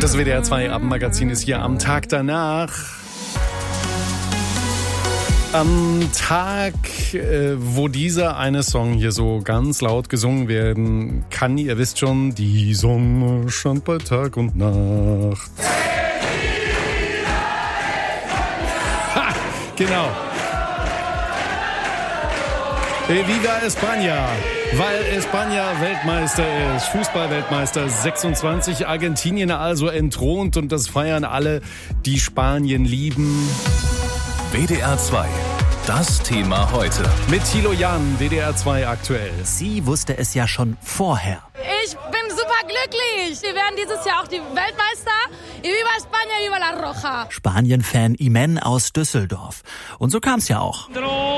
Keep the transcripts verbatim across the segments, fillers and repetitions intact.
Das W D R zwei Abendmagazin ist hier am Tag danach. Am Tag, äh, wo dieser eine Song hier so ganz laut gesungen werden kann, ihr wisst schon, die Sonne scheint bei Tag und Nacht. Ha, genau. Viva España, weil España Weltmeister ist, Fußball-Weltmeister sechsundzwanzig, Argentinien also entthront und das feiern alle, die Spanien lieben. W D R zwei, das Thema heute. Mit Thilo Jahn, W D R zwei aktuell. Sie wusste es ja schon vorher. Ich bin super glücklich. Wir werden dieses Jahr auch die Weltmeister. Y viva España, viva la Roja. Spanien-Fan Imen aus Düsseldorf. Und so kam es ja auch.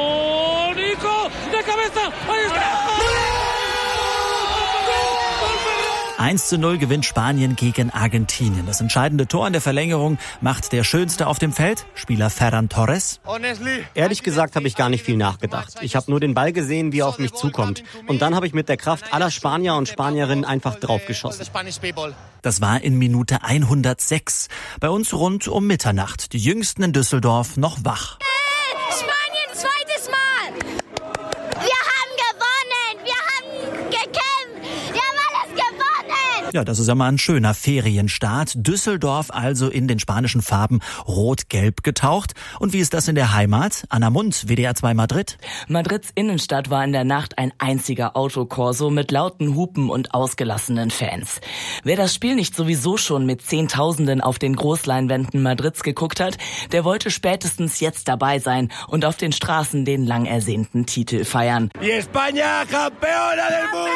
eins zu null gewinnt Spanien gegen Argentinien. Das entscheidende Tor in der Verlängerung macht der Schönste auf dem Feld, Spieler Ferran Torres. Ehrlich gesagt habe ich gar nicht viel nachgedacht. Ich habe nur den Ball gesehen, wie er auf mich zukommt. Und dann habe ich mit der Kraft aller Spanier und Spanierinnen einfach draufgeschossen. Das war in Minute hundertsechs. Bei uns rund um Mitternacht. Die Jüngsten in Düsseldorf noch wach. Spanien, zweites Mal. Wir haben gewonnen. Wir haben gekämpft. Wir haben alles gewonnen. Ja, das ist ja mal ein schöner Ferienstart. Düsseldorf also in den spanischen Farben rot-gelb getaucht. Und wie ist das in der Heimat? Anna Mund, W D R zwei Madrid. Madrids Innenstadt war in der Nacht ein einziger Autokorso mit lauten Hupen und ausgelassenen Fans. Wer das Spiel nicht sowieso schon mit Zehntausenden auf den Großleinwänden Madrids geguckt hat, der wollte spätestens jetzt dabei sein und auf den Straßen den lang ersehnten Titel feiern. Die España, Campeona del Mundo!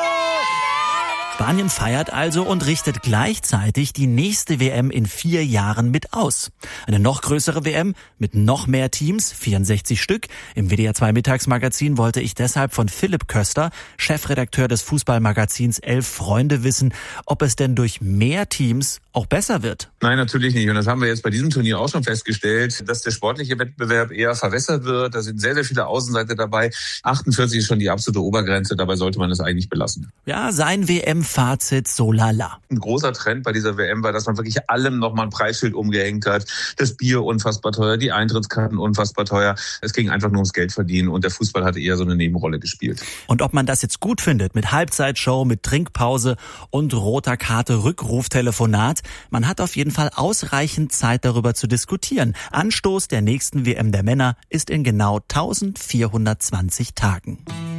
Spanien feiert also und richtet gleichzeitig die nächste W M in vier Jahren mit aus. Eine noch größere W M mit noch mehr Teams, vierundsechzig Stück. Im W D R zwei Mittagsmagazin wollte ich deshalb von Philipp Köster, Chefredakteur des Fußballmagazins Elf Freunde, wissen, ob es denn durch mehr Teams auch besser wird. Nein, natürlich nicht. Und das haben wir jetzt bei diesem Turnier auch schon festgestellt, dass der sportliche Wettbewerb eher verwässert wird. Da sind sehr, sehr viele Außenseiter dabei. achtundvierzig ist schon die absolute Obergrenze. Dabei sollte man es eigentlich belassen. Ja, sein W M-Fazit so lala. Ein großer Trend bei dieser W M war, dass man wirklich allem nochmal ein Preisschild umgehängt hat. Das Bier unfassbar teuer, die Eintrittskarten unfassbar teuer. Es ging einfach nur ums Geld verdienen und der Fußball hatte eher so eine Nebenrolle gespielt. Und ob man das jetzt gut findet mit Halbzeitshow, mit Trinkpause und roter Karte Rückruftelefonat, man hat auf jeden Fall ausreichend Zeit darüber zu diskutieren. Anstoß der nächsten W M der Männer ist in genau eintausendvierhundertzwanzig Tagen.